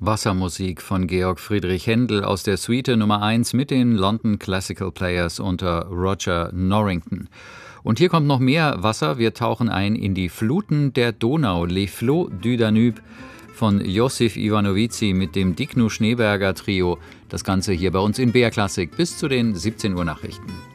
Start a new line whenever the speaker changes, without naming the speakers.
Wassermusik von Georg Friedrich Händel aus der Suite Nummer 1 mit den London Classical Players unter Roger Norrington. Und hier kommt noch mehr Wasser. Wir tauchen ein in die Fluten der Donau, Les Flots du Danube von Josif Ivanovici mit dem Diknu Schneeberger Trio. Das Ganze hier bei uns in BR Klassik bis zu den 17 Uhr Nachrichten.